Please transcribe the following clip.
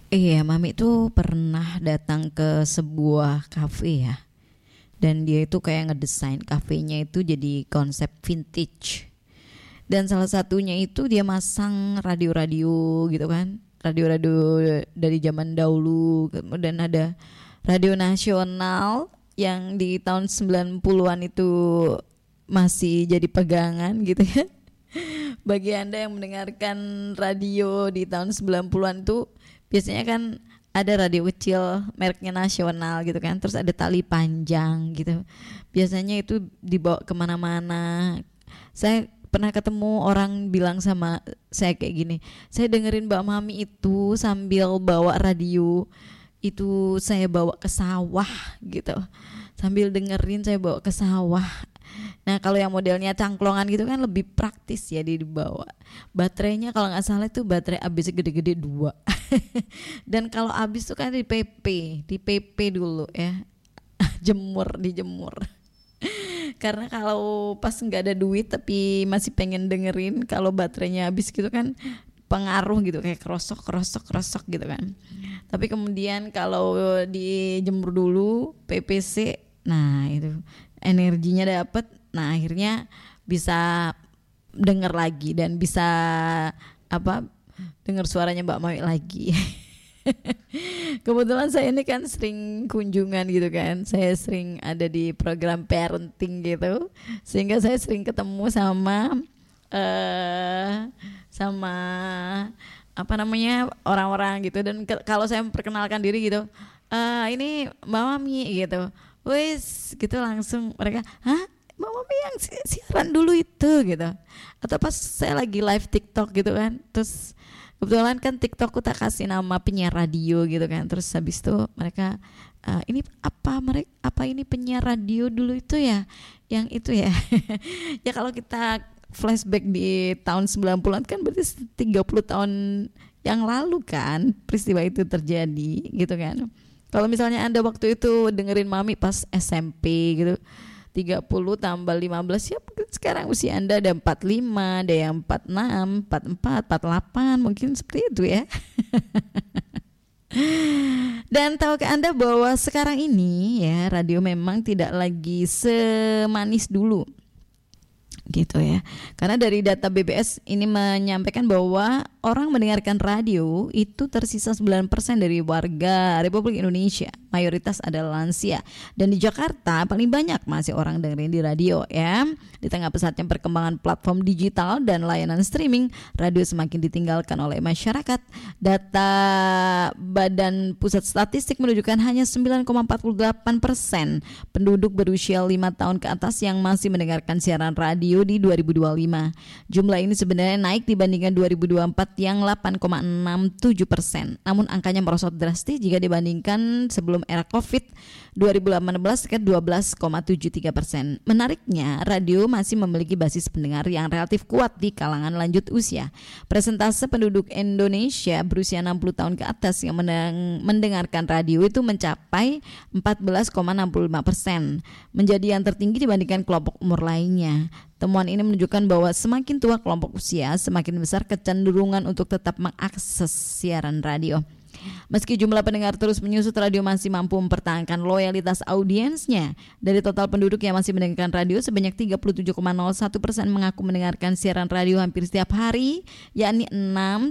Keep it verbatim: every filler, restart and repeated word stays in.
Iya, Mami tuh pernah datang ke sebuah kafe ya. Dan dia itu kayak ngedesain kafenya itu jadi konsep vintage. Dan salah satunya itu dia masang radio-radio gitu kan. Radio-radio dari zaman dahulu. Kemudian ada radio nasional yang di tahun sembilan puluhan itu masih jadi pegangan gitu ya. Bagi Anda yang mendengarkan radio di tahun sembilan puluhan tuh biasanya kan ada radio kecil mereknya nasional gitu kan, terus ada tali panjang gitu. Biasanya itu dibawa kemana-mana. Saya pernah ketemu orang bilang sama saya kayak gini, saya dengerin Mbak Mami itu sambil bawa radio, itu saya bawa ke sawah gitu. Sambil dengerin saya bawa ke sawah. Nah kalau yang modelnya cangklongan gitu kan lebih praktis ya dibawa. Baterainya kalau nggak salah itu baterai habis gede-gede dua. Dan kalau habis tuh kan di P P, di P P dulu ya. Jemur, dijemur. Karena kalau pas nggak ada duit tapi masih pengen dengerin, kalau baterainya habis gitu kan pengaruh gitu, kayak kerosok kerosok kerosok gitu kan. Tapi kemudian kalau dijemur dulu P P C, nah itu energinya dapet. Nah akhirnya bisa denger lagi dan bisa apa dengar suaranya Mbak Mami lagi. Kebetulan saya ini kan sering kunjungan gitu kan, saya sering ada di program parenting gitu, sehingga saya sering ketemu sama uh, sama apa namanya orang-orang gitu. Dan ke- kalau saya memperkenalkan diri gitu, "Eh, ini Mbak Mami gitu, wis gitu langsung mereka, hah, Mbak Mami yang si- siaran dulu itu gitu. Atau pas saya lagi live TikTok gitu kan, terus kebetulan kan TikTokku tak kasih nama penyiar radio gitu kan, terus habis itu mereka, "Eh, ini apa mereka apa ini penyiar radio dulu itu ya, yang itu ya." Ya kalau kita flashback di tahun sembilan puluhan kan berarti tiga puluh tahun yang lalu kan peristiwa itu terjadi gitu kan. Kalau misalnya Anda waktu itu dengerin Mami pas S M P gitu, tiga puluh tambah lima belas ya mungkin sekarang usia Anda ada empat puluh lima, ada yang empat puluh enam, empat puluh empat, empat puluh delapan, mungkin seperti itu ya. Dan tahukah Anda bahwa sekarang ini ya radio memang tidak lagi semanis dulu gitu ya. Karena dari data B B S ini menyampaikan bahwa orang mendengarkan radio itu tersisa sembilan persen dari warga Republik Indonesia. Mayoritas adalah lansia. Dan di Jakarta paling banyak masih orang dengerin di radio ya. Di tengah pesatnya perkembangan platform digital dan layanan streaming, radio semakin ditinggalkan oleh masyarakat. Data Badan Pusat Statistik menunjukkan hanya sembilan koma empat delapan persen penduduk berusia lima tahun ke atas yang masih mendengarkan siaran radio di dua ribu dua puluh lima. Jumlah ini sebenarnya naik dibandingkan dua ribu dua puluh empat yang delapan koma enam tujuh persen. Namun angkanya merosot drastis jika dibandingkan sebelum era Covid dua ribu delapan belas ke dua belas koma tujuh tiga persen. Menariknya, radio masih memiliki basis pendengar yang relatif kuat di kalangan lanjut usia. Persentase penduduk Indonesia berusia enam puluh tahun ke atas yang mendeng- mendengarkan radio itu mencapai empat belas koma enam lima persen, menjadi yang tertinggi dibandingkan kelompok umur lainnya. Temuan ini menunjukkan bahwa semakin tua kelompok usia, semakin besar kecenderungan untuk tetap mengakses siaran radio. Meski jumlah pendengar terus menyusut, radio masih mampu mempertahankan loyalitas audiensnya. Dari total penduduk yang masih mendengarkan radio, sebanyak tiga puluh tujuh koma nol satu persen mengaku mendengarkan siaran radio hampir setiap hari, yakni enam